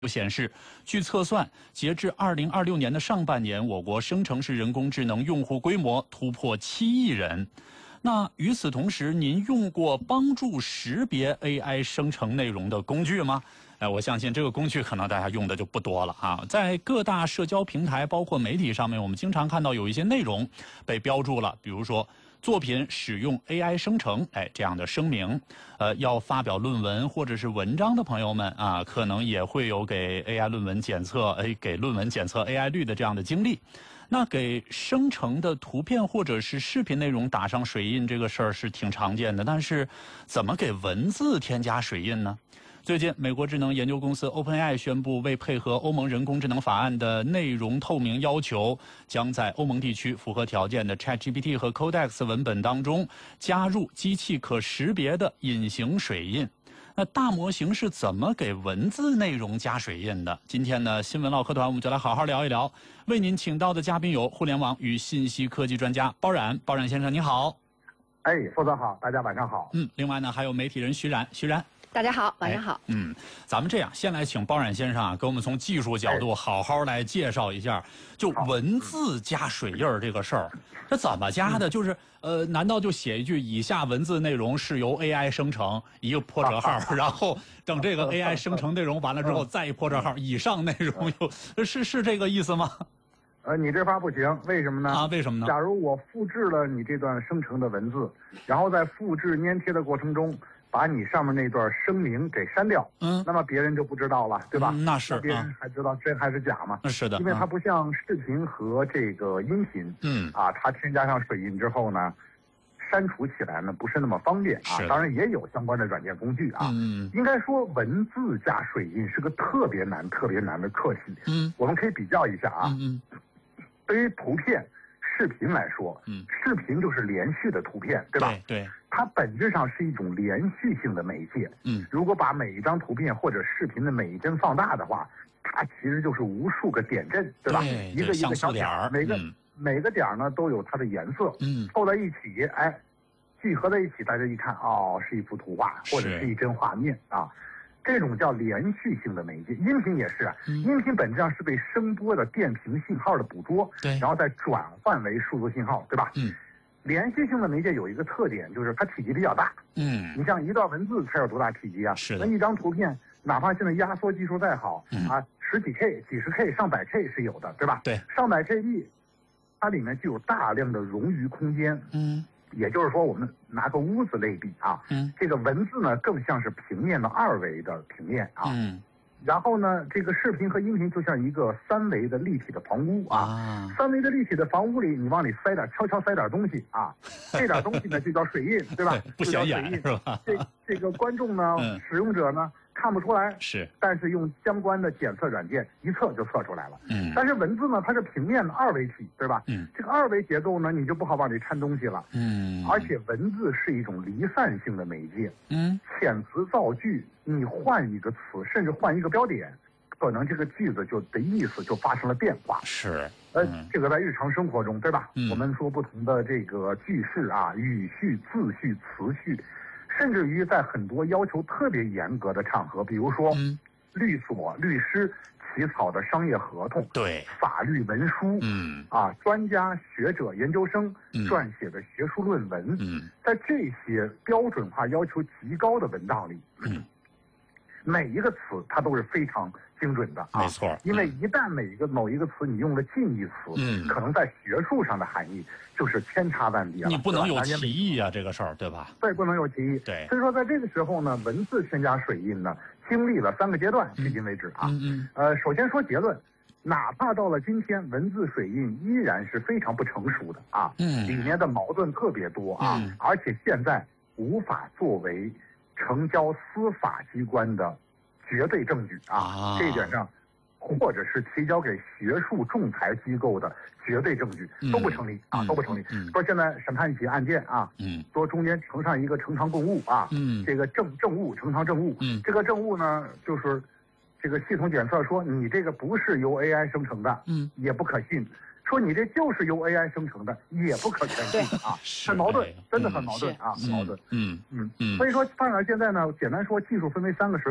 显示，据测算，截至2026年的上半年，我国生成式人工智能用户规模突破7亿人。那与此同时，您用过帮助识别 AI 生成内容的工具吗？我相信这个工具可能大家用的就不多了啊。在各大社交平台，包括媒体上面，我们经常看到有一些内容被标注了，比如说作品使用 AI 生成，这样的声明。要发表论文或者是文章的朋友们啊，可能也会有给 AI 论文检测，给论文检测 AI 率的这样的经历。那给生成的图片或者是视频内容打上水印这个事儿是挺常见的，但是怎么给文字添加水印呢？最近，美国智能研究公司 OpenAI 宣布，为配合欧盟人工智能法案的内容透明要求，将在欧盟地区符合条件的 ChatGPT 和 Codex 文本当中加入机器可识别的隐形水印。那大模型是怎么给文字内容加水印的？今天呢，新闻唠嗑团我们就来好好聊一聊。为您请到的嘉宾有互联网与信息科技专家包冉，包冉先生你好。 副总好，大家晚上好。 另外呢还有媒体人徐冉，徐冉。 大家好，晚上好。 咱们这样，先来请包冉先生啊，给我们从技术角度好好来介绍一下，就文字加水印这个事儿，这怎么加的？就是难道就写一句以下文字内容是由 AI 生成，一个破折号，然后等这个 AI 生成内容完了之后再一破折号，以上内容是这个意思吗？ 你这法不行，为什么呢？ 为什么呢？ 假如我复制了你这段生成的文字，然后在复制粘贴的过程中，把你上面那段声明给删掉，那么别人就不知道了，对吧？ 那是， 别人还知道真还是假吗？ 是的， 因为它不像视频和这个音频，它添加上水印之后呢，删除起来呢不是那么方便啊。当然也有相关的软件工具啊。应该说文字加水印是个特别难的课题。我们可以比较一下啊。对于图片、视频来说，视频就是连续的图片，对吧？ 对。 它本质上是一种连续性的媒介。如果把每一张图片或者视频的每一帧放大的话，它其实就是无数个点阵，对吧？一个一个小点儿，每个点儿呢都有它的颜色，凑在一起，聚合在一起，大家一看，是一幅图画或者是一帧画面啊。这种叫连续性的媒介。音频也是啊，音频本质上是被声波的电平信号的捕捉，然后再转换为数字信号，对吧？连续性的媒介有一个特点，就是它体积比较大。你像一段文字才有多大体积啊？那一张图片，哪怕现在压缩技术再好十几 K、几十 K、上百 K 是有的，对吧？ 对， 上百 KB，它里面具有大量的冗余空间。也就是说，我们拿个屋子类比啊，这个文字呢更像是平面的2维的平面啊，然后呢，这个视频和音频就像一个3维的立体的房屋啊，3维的立体的房屋里，你往里悄悄塞点东西啊，这点东西呢就叫水印，对吧？ 不显眼是吧？ 这个观众呢，使用者呢看不出来，但是用相关的检测软件一测就测出来了。但是文字呢，它是平面的2维体，对吧？这个2维结构呢，你就不好往里掺东西了。而且文字是一种离散性的媒介。遣词造句，你换一个词，甚至换一个标点，可能这个句子的意思就发生了变化。这个在日常生活中，对吧？我们说不同的这个句式啊，语序、字序、词序。甚至于在很多要求特别严格的场合，比如说律所、律师起草的商业合同，法律文书，专家学者、研究生撰写的学术论文，在这些标准化要求极高的文档里，每一个词它都是非常精准的没错。 因为一旦某一个词你用了近义词，可能在学术上的含义就是千差万别了。 你不能有歧义啊，这个事儿，对吧？ 对，不能有歧义。 对， 所以说在这个时候呢，文字添加水印呢，经历了3个阶段，迄今为止啊。首先说结论，哪怕到了今天，文字水印依然是非常不成熟的啊。里面的矛盾特别多啊，而且现在无法作为成交司法机关的绝对证据啊，这一点上，或者是提交给学术仲裁机构的绝对证据都不成立啊，都不成立。说现在审判一起案件啊，说中间呈上一个呈堂供物啊，这个证物呈堂证物，这个证物呢就是这个系统检测说你这个不是由 AI 生成的，也不可信。说你这就是由 AI 生成的，也不可全信啊，很矛盾，真的很矛盾啊，很矛盾。所以说，放到现在呢，简单说，技术分为3个时代。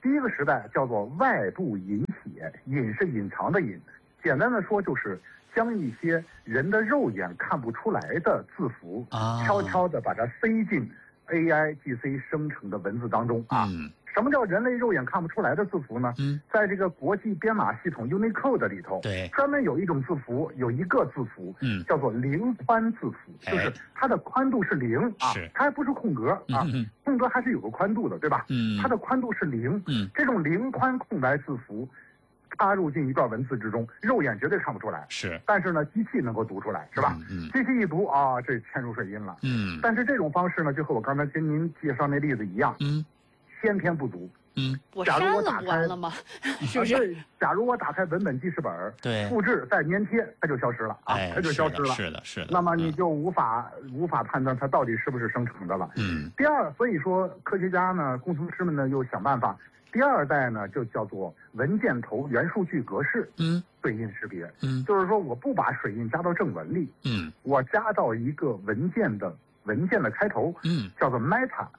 第一个时代叫做外部隐写，隐是隐藏的隐，简单的说就是将一些人的肉眼看不出来的字符悄悄地把它塞进 AI、GC 生成的文字当中啊。什么叫人类肉眼看不出来的字符呢？在这个国际编码系统 Unicode 里头，专门有一种字符，有一个字符，叫做零宽字符，就是它的宽度是0啊，它还不是空格啊，空格还是有个宽度的，对吧？它的宽度是0，这种零宽空白字符插入进一段文字之中，肉眼绝对看不出来，但是呢，机器能够读出来，是吧？机器一读啊，这嵌入水印了。但是这种方式呢，就和我刚才跟您介绍那例子一样，先天不足。 我删了不完了吗？是不是？ 假如我打开文本记事本，复制再粘贴，它就消失了啊，它就消失了。 是的，是的。 那么你就无法判断它到底是不是生成的了。第二，所以说科学家呢，工程师们呢又想办法。第二代呢，就叫做文件头元数据格式对应识别。就是说我不把水印加到正文里，我加到一个文件的开头，叫做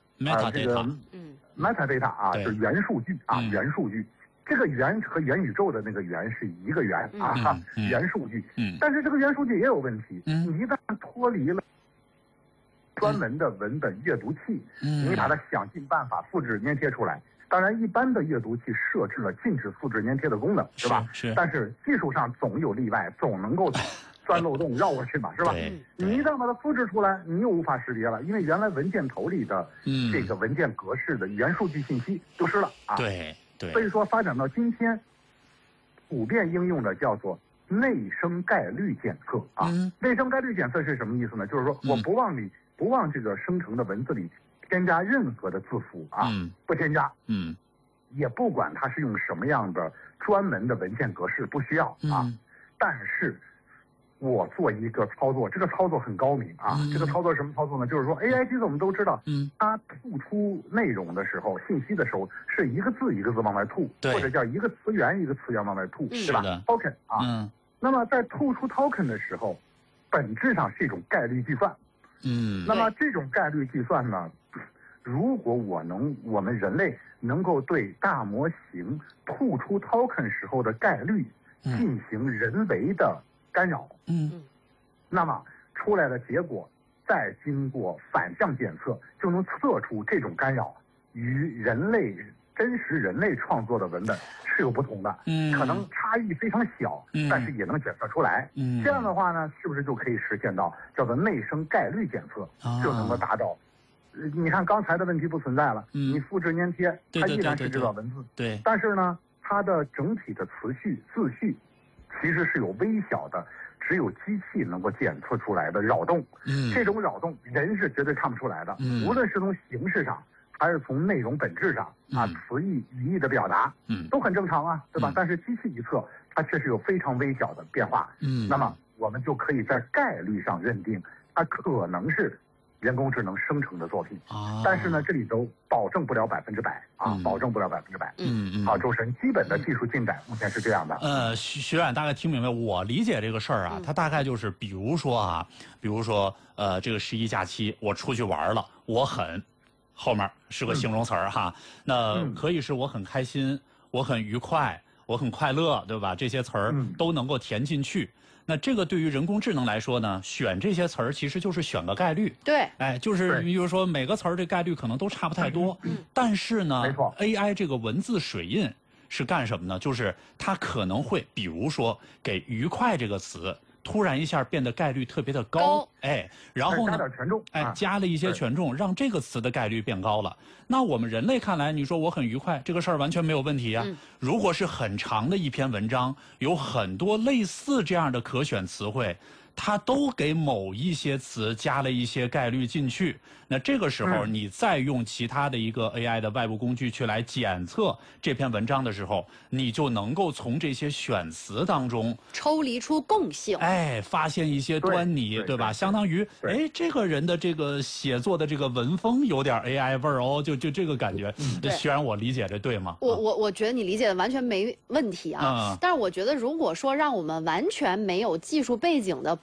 metadata 啊，是元数据啊，元数据。这个元和元宇宙的那个元是一个元啊，元数据。但是这个元数据也有问题，你一旦脱离了专门的文本阅读器，你把它想尽办法复制粘贴出来。当然，一般的阅读器设置了禁止复制粘贴的功能，是吧？但是技术上总有例外，总能够钻漏洞绕过去嘛，是吧？你一旦把它复制出来，你又无法识别了，因为原来文件头里的这个文件格式的元数据信息丢失了啊。所以说发展到今天，普遍应用的叫做内生概率检测啊。内生概率检测是什么意思呢？就是说我不往这个生成的文字里添加任何的字符啊，不添加，也不管它是用什么样的专门的文件格式，不需要啊。但是我做一个操作，这个操作很高明啊。这个操作是什么操作呢？就是说 AI 机子我们都知道，它吐出内容的时候，信息的时候是一个字一个字往外吐，或者叫一个词源一个词源往外吐，对吧 ？token 啊。那么在吐出 token 的时候，本质上是一种概率计算。那么这种概率计算呢，如果我们人类能够对大模型吐出 token 时候的概率进行人为的干扰，那么出来的结果再经过反向检测，就能测出这种干扰与真实人类创作的文本是有不同的，可能差异非常小，但是也能检测出来。这样的话呢，是不是就可以实现到叫做内生概率检测，就能够达到？你看刚才的问题不存在了，你复制粘贴，它依然是这段文字，但是呢，它的整体的字序其实是有微小的，只有机器能够检测出来的扰动。这种扰动人是绝对看不出来的，无论是从形式上还是从内容本质上啊，词义语义的表达，都很正常啊，对吧？但是机器一测，它确实有非常微小的变化。那么我们就可以在概率上认定它可能是人工智能生成的作品，但是呢，这里都保证不了100%啊，保证不了100%。好，周神，基本的技术进展目前是这样的。 学远大概听明白，我理解这个事儿啊，它大概就是，比如说这个11假期我出去玩了，我很，后面是个形容词儿哈，那可以是我很开心，我很愉快，我很快乐，对吧？这些词儿都能够填进去。那这个对于人工智能来说呢，选这些词儿其实就是选个概率。 对， 就是比如说每个词儿这概率可能都差不太多。但是呢 ，AI 这个文字水印是干什么呢？就是它可能会，比如说给愉快这个词突然一下变得概率特别的高，然后呢， 加点权重， 加了一些权重，让这个词的概率变高了。那我们人类看来，你说我很愉快，这个事儿完全没有问题啊。如果是很长的一篇文章，有很多类似这样的可选词汇，它都给某一些词加了一些概率进去，那这个时候你再用其他的一个 AI 的外部工具去来检测这篇文章的时候，你就能够从这些选词当中抽离出共性， 发现一些端倪，对吧？相当于这个人的这个写作的这个文风有点 AI 味儿哦，就这个感觉。虽然我理解这对吗？ 我觉得你理解的完全没问题啊。但是我觉得如果说让我们完全没有技术背景的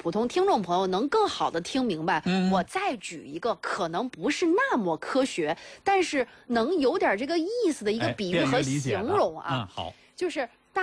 普通听众朋友能更好的听明白。我再举一个可能不是那么科学，但是能有点这个意思的一个比喻和形容啊。 好， 就是